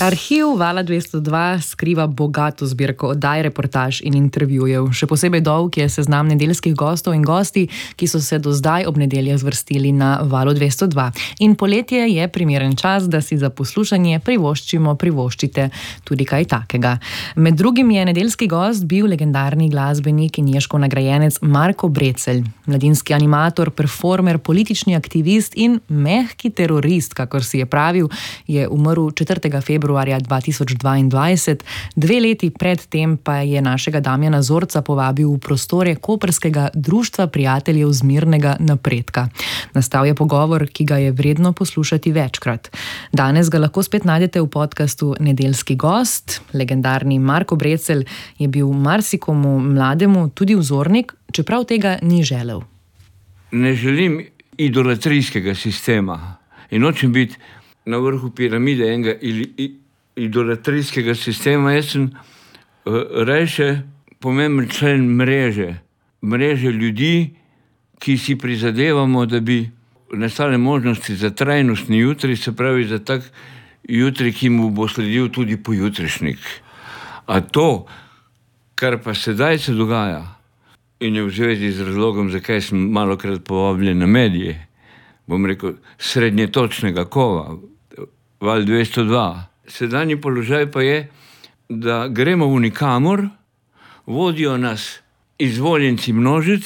Arhiv Vala 202 skriva bogato zbirko oddaj, reportaž in intervjujev. Še posebej dolg je seznam nedeljskih gostov in gosti, ki so se do zdaj ob nedeljah zvrstili na Valu 202. In poletje je primeren čas, da si za poslušanje privoščite tudi kaj takega. Med drugim je nedeljski gost bil legendarni glasbenik in Ježkov nagrajenec Marko Brecelj, mladinski animator, performer, politični aktivist in mehki terorist, kakor si je pravil, je umrl 4. februarja 2022. 2 leti pred tem pa je našega Damjana Zorca povabil v prostore Koprskega društva prijateljev zmirnega napredka. Nastal je pogovor, ki ga je vredno poslušati večkrat. Danes ga lahko spet najdete v podcastu Nedeljski gost. Legendarni Marko Brecelj je bil marsikomu mlademu tudi vzornik, čeprav tega ni želel. Ne želim idolatrijskega sistema in nočem biti na vrhu piramide enega idolatrijskega sistema. Jaz sem rajše pomemben člen mreže ljudi, ki si prizadevamo, da bi nastale možnosti za trajnostni jutri, se pravi za tak jutri, ki mu bo sledil tudi pojutrišnjik. A to, kar pa sedaj se dogaja in je v zvezi z razlogom, zakaj sem malokrat povabljen na medije, bom rekel, srednjetočnega kova, Val 202. Sedanji položaj pa je, da gremo v nikamor, vodijo nas izvoljenci množic,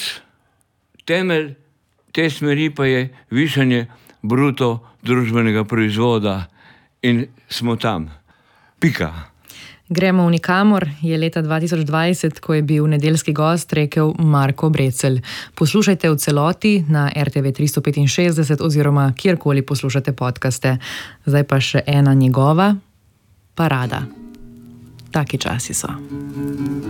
temelj te smeri pa je višanje bruto družbenega proizvoda in smo tam. Pika. Gremo v nikamor je leta 2020, ko je bil nedeljski gost, rekel Marko Brecelj. Poslušajte v celoti na RTV 365 oziroma kjerkoli poslušate podcaste. Zdaj pa še ena njegova parada. Taki časi so.